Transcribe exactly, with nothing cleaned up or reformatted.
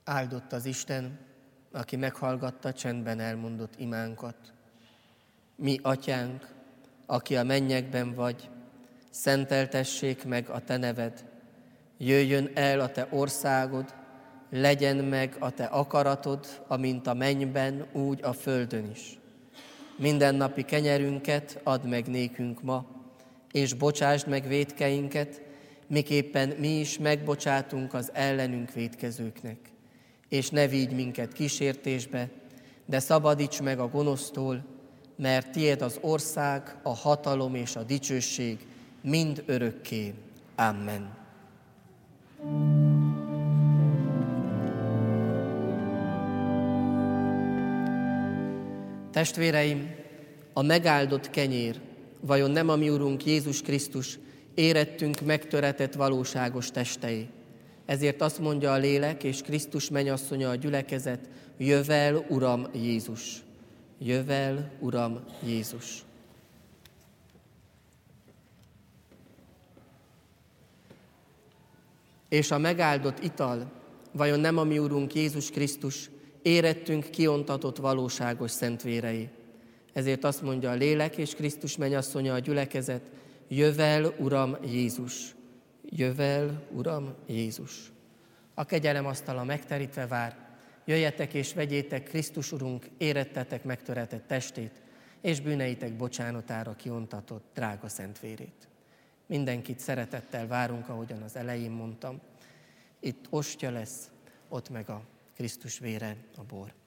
Áldott az Isten, aki meghallgatta csendben elmondott imánkat. Mi, Atyánk, aki a mennyekben vagy, szenteltessék meg a Te neved. Jöjjön el a Te országod, legyen meg a Te akaratod, amint a mennyben, úgy a földön is. Mindennapi kenyerünket add meg nékünk ma, és bocsásd meg vétkeinket, miképpen mi is megbocsátunk az ellenünk vétkezőknek. És ne vigy minket kísértésbe, de szabadíts meg a gonosztól, mert tiéd az ország, a hatalom és a dicsőség mind örökké. Amen. Testvéreim, a megáldott kenyér, vajon nem a mi Urunk Jézus Krisztus érettünk megtöretett valóságos testei? Ezért azt mondja a lélek és Krisztus mennyasszonya a gyülekezet, jövel, Uram Jézus! Jövel, Uram Jézus! És a megáldott ital, vajon nem a mi Urunk Jézus Krisztus érettünk kiontatott valóságos szentvérei? Ezért azt mondja a lélek és Krisztus mennyasszonya a gyülekezet, jövel, Uram Jézus! Jövel, Uram Jézus! A kegyelem asztala megterítve vár, jöjjetek és vegyétek Krisztus Urunk érettetek megtöretett testét, és bűneitek bocsánatára kiontatott drága szentvérét. Mindenkit szeretettel várunk, ahogyan az elején mondtam. Itt ostya lesz, ott meg a Krisztus vére, a bor.